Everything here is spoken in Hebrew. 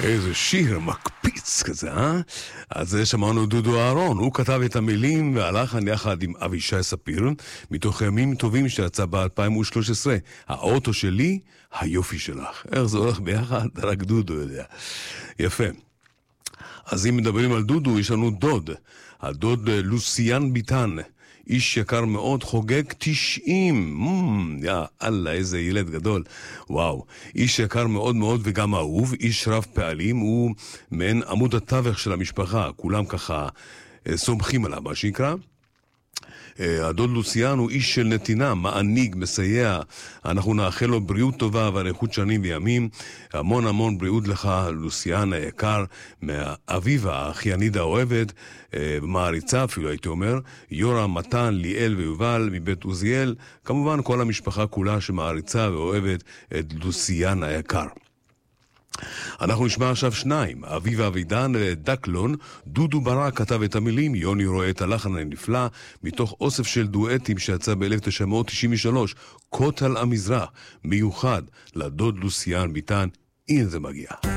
איזה שיר מקפיץ כזה, אה? אז שמענו דודו אהרון, הוא כתב את המילים והלחן יחד עם אבישי ספיר, מתוך ימים טובים שיצא ב-2013, האוטו שלי, היופי שלך. איך זה הולך ביחד? רק דודו יודע. יפה. אז אם מדברים על דודו, יש לנו דוד. הדוד לוסיאן ביטן. איש יקר מאוד, חוגג 90. יא אללה, איזה ילד גדול. וואו. איש יקר מאוד מאוד וגם אהוב, איש רב פעלים, הוא מעין עמוד התווך של המשפחה. כולם ככה סומכים עליו, מה שיקרא. הדוד לוסיאן הוא איש של נתינה, מעניג, מסייע. אנחנו נאחל לו בריאות טובה ואריכות שנים וימים. המון המון בריאות לך, לוסיאן היקר, מאביבה, האחיינית האוהבת, מעריצה אפילו הייתי אומר, יורם, מתן, ליאל ויובל מבית עוזיאל, כמובן כל המשפחה כולה שמעריצה ואוהבת את לוסיאן היקר. אנחנו נשמע עכשיו שניים, אביבה אבידן דקלון. דודו ברק כתב את המילים, יוני רואה את הלחן הנפלא מתוך אוסף של דואטים שיצא ב-1993, כותל המזרח, מיוחד לדוד לוסיאן ביטן. הנה זה מגיע.